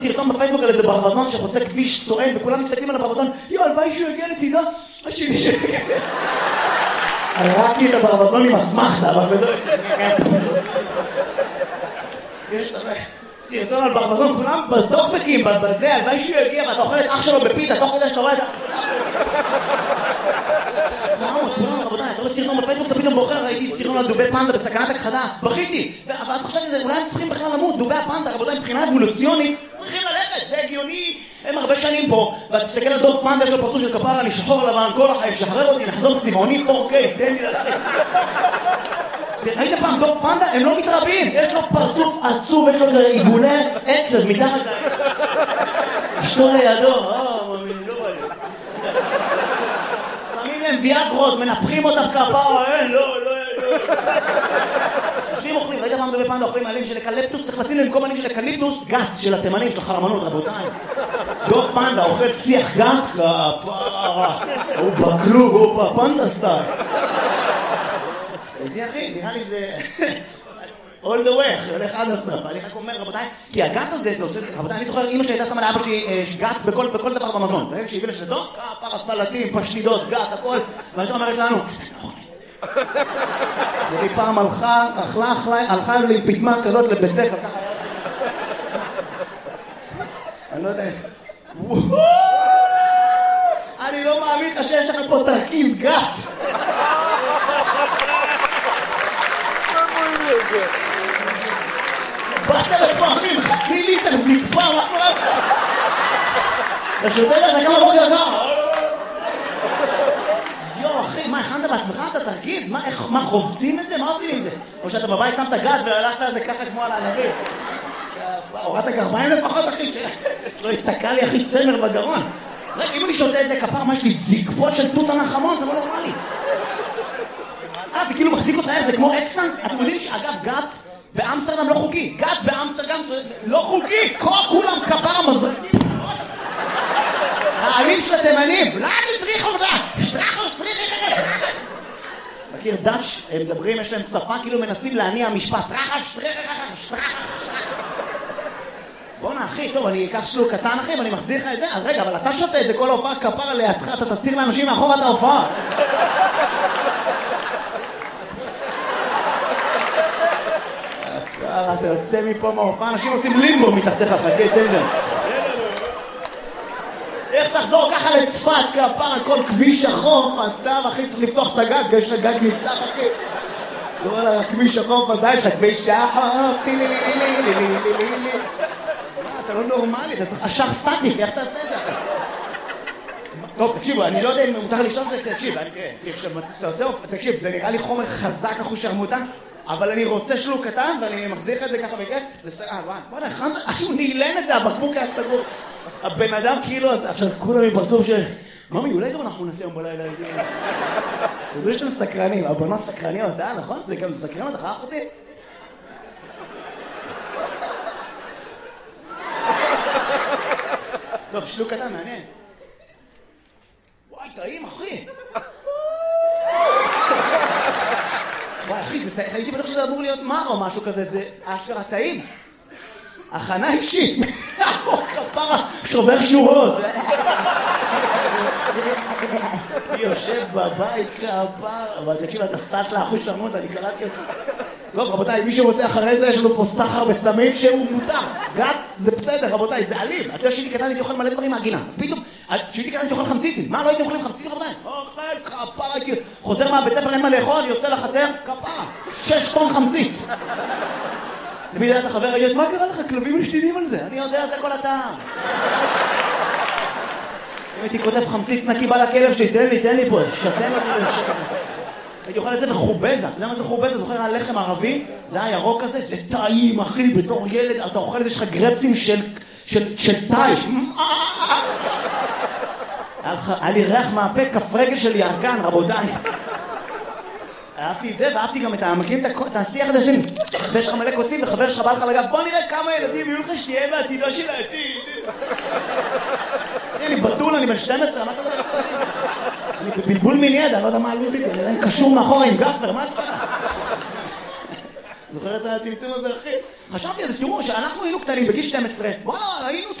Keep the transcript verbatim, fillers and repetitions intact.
סרטון בפייסבוק על איזה ברווזון שחוצה כביש סואן וכולם מסתכלים על הברווזון, יו, הלוואי שהוא יגיע לצידו, השני שיגיע. הרגתי את הברווזון עם הסמכת, אבל בזה... יש סרטון על ברווזון, כולם בטוקבקים, בזה, הלוואי שהוא יגיע, ואתה אוכל את אח שלו בפיתה, תוך כדי שאתה רואה את ה... כולם, רבותיי, אתה רואה סרטון בפייסבוק, אתה פתאום בוחר, ראיתי סרטון על דובי פנדה בסכנת הכחדה, בכיתי, ואז חשבתי שזה, אולי הם צריכים בכלל למות, דובי הפנדה, רבותיי, מבחינה אבולוציונית, צריכים ללכת, זה הגיוני, הם הרבה שנים פה, ואתה תסתכל על דוב פנדה, יש לו פרצוף של כפרה, אני שחור לבן, כל החיים, שחרר אותי, נחזור צבעוני, פור קיי, תן לי ללכת. ראית פעם דוב פנדה? הם לא מתרבים, יש לו פרצוף עצוב, יש לו עיגולי עצב מתחת ל... אשתו לידו, אה, מאמין, לא בא לי. שמים להם ויאגרות, מנפחים אותם כפרה, אין, לא, לא, לא. יושבים אוכלים, ראית פעם דובי פנדה אוכלים עלים של אקליפטוס, צריך לשים להם במקום עלים של אקליפטוס, גת של התימנים, של החרמנות, רבותיי. דוב פנדה אוכל שיח גת, כפרה, הוא בכלוב, הוא בפנדה סטייל. זה אחי, נראה לי זה... all the way, הולך עד הסוף. אני רק אומר, רבותיי, כי הגת הזה, זה עושה... רבותיי, אני זוכר, אמא שלי הייתה שמה לאבא שלי גת בכל דבר במזון. ברגע שהביא לשתו, כפרה, סלטים, פשטידות, גת, הכל. ואני אומרת לנו, והיא פעם הלכה, אכלה, הלכה לי פתמה כזאת לבית ספר, ככה. אני לא יודע... אני לא מאמין לך שיש לך פה תרכיז גת. באת לפה, אחי, חצי ליטר זקפה, מה קורה לך? אתה שותה לך כמה בוקר גר? יו, אחי, מה, הכנת בעצמך? אתה תרגיז? מה, חובצים את זה? מה עושים עם זה? או שאתה בבית שמת גת והלכת על זה ככה כמו על הענבים? הורדת גרביים לפחות, אחי? לא יתקע לי, אחי, צמר בגרון. אם אני שותה את זה כפר, מה יש לי זקפות של תות הנחמון? זה לא נורמלי. אה, זה כאילו מחזיק אותך, זה כמו אקסן? אתם יודעים שאגב, גת באמסטרדם לא חוקי. גת באמסטרדם לא חוקי. כולם כפר מזרקים. העלים של התימנים. לא, תטריחו אותה. שטרחו, שטריחו. מכיר דאץ', הם מדברים, יש להם שפה, כאילו מנסים להניע משפט. טרחה, שטריחו, שטרחו. בוא'נה, אחי, טוב, אני אקח שלוק קטן, אחי, ואני מחזיר לך את זה. אז רגע, אבל אתה שותה את זה כל ההופעה כפר לידך, אתה תסתיר לאנשים מאחור את ההופעה. אתה יוצא מפה מההופעה, אנשים עושים לימבו מתחתיך, חכה, תן להם. איך תחזור ככה לצפת, כפר, הכל כביש החוף, אתה, אחי, צריך לפתוח את הגג, יש לך גג נפתח, אחי. לא על הכביש החוף, אז יש לך כביש החוף, טילי לי לי לי לי לי לי לי. מה, אתה לא נורמלי, אתה צריך אשך סטטיק, איך תעשה את זה? טוב, תקשיבו, אני לא יודע אם מותר לשתות את זה, תקשיב, תקשיב, זה נראה לי חומר חזק אחוש שרמוטה, אבל אני רוצה שלוק קטן, ואני מחזיר לך את זה ככה וכך, זה סגר, אה, בוא'נה, הכנת, עכשיו נעלן את זה, הבקבוק היה סגור. הבן אדם כאילו, עכשיו כולם עם פרצוף של... ממי, אולי גם אנחנו נעשה יום בלילה איזה... זה דברים שאתם סקרנים, הבנות סקרניות, אה, נכון? זה גם סקרן אותך, אח אותי? טוב, שלוק קטן, מעניין. וואי, טעים, אחי. וואי, אחי, הייתי בטוח שזה אמור להיות מר או משהו כזה, זה אשכרה טעים. הכנה אישית. כפרה, שובר שורות. אני יושב בבית כפרה, אבל תקשיב, אתה סט לאחוש למות, אני קראתי אותך. טוב, רבותיי, מי שרוצה אחרי זה, יש לנו פה סחר בסמים שהוא מותר. גת, זה בסדר, רבותיי, זה אלים. אתה יודע, שהייתי קטן, הייתי אוכל מלא דברים מהגינה. פתאום, שהייתי קטן, הייתי אוכל חמציצים. מה, לא הייתי אוכלים חמציצים, רבותיי? אוכל, כפרה, הייתי... חוזר מהבית ספר, אין מה לאכול, יוצא לחצר, כפרה. שש טון חמציץ. למי יודעת החבר, ראית, מה קרה לך? כלבים משתינים על זה. אני יודע, זה כל הטעם. אם הייתי כותב חמציץ נקי, בא לכלב שלי, תן לי, תן לי פה, שתן אותי לשקט. הייתי אוכל את זה וחובזה. אתה יודע מה זה חובזה? זוכר הלחם ערבי? זה הירוק הזה, זה טעים, אחי, בתור ילד, אתה אוכל את זה, יש לך גרפצים של טייש. היה לי ריח מהפה, כף רגל של ירקן, רבותיי. אהבתי את זה, ואהבתי גם את המקים, את השיח הזה שלי. ויש לך מלא קוצים, וחבר שלך בא לך לגב, בוא נראה כמה ילדים יהיו לך שתהיה בעתידו של העתיד. אני בטול, אני בן שתים עשרה, מה אתה יודע? אני בבלבול מיני, אני לא יודע מה הלוזית, אני עדיין קשור מאחורה עם גפר, מה את קרה? זוכר את הטמטום הזה, אחי? חשבתי על זה, תראו, שאנחנו היינו קטנים בגיל שתים עשרה, וואלה, היינו